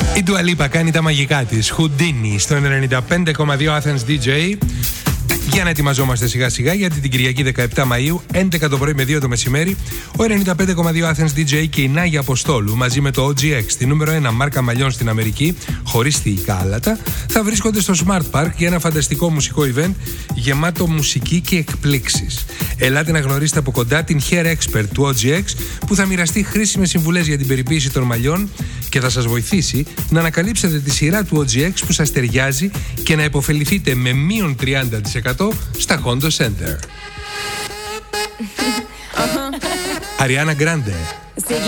Η Dua Lipa κάνει τα μαγικά της. Houdini στο 95,2 Athens DJ. Για να ετοιμαζόμαστε σιγά σιγά, γιατί την Κυριακή 17 Μαΐου, 11 το πρωί με 2 το μεσημέρι, ο 95,2 Athens DJ και η Νάγια Αποστόλου μαζί με το OGX, τη νούμερο 1 μάρκα μαλλιών στην Αμερική, χωρίς θηϊκά άλατα, θα βρίσκονται στο Smart Park για ένα φανταστικό μουσικό event γεμάτο μουσική και εκπλήξεις. Ελάτε να γνωρίσετε από κοντά την hair expert του OGX που θα μοιραστεί χρήσιμες συμβουλές για την περιποίηση των μαλλιών και θα σας βοηθήσει να ανακαλύψετε τη σειρά του OGX που σας ταιριάζει και να υποφεληθείτε με μείον 30% στα Hondo Center. Ariana Grande.